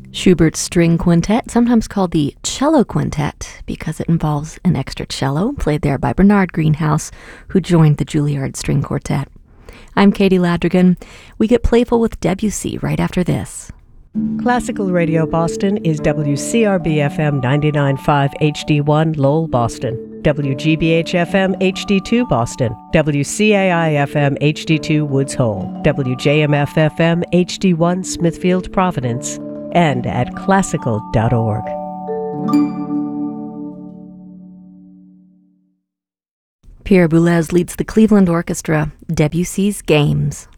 Schubert's String Quintet, sometimes called the Cello Quintet because it involves an extra cello, played there by Bernard Greenhouse, who joined the Juilliard String Quartet. I'm Katie Ladrigan. We get playful with Debussy right after this. Classical Radio Boston is WCRB-FM 99.5 HD1 Lowell, Boston, WGBH-FM HD2 Boston, WCAI-FM HD2 Woods Hole, WJMF-FM HD1 Smithfield, Providence, and at classical.org. Pierre Boulez leads the Cleveland Orchestra, Debussy's Games.